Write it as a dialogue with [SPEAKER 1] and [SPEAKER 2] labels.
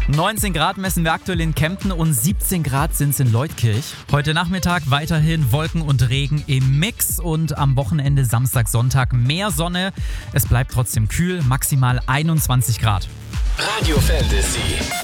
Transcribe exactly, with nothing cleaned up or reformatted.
[SPEAKER 1] neunzehn Grad messen wir aktuell in Kempten und siebzehn Grad sind es in Leutkirch. Heute Nachmittag weiterhin Wolken und Regen im Mix und am Wochenende Samstag, Sonntag mehr Sonne. Es bleibt trotzdem kühl, maximal einundzwanzig Grad.
[SPEAKER 2] Radio Fantasy.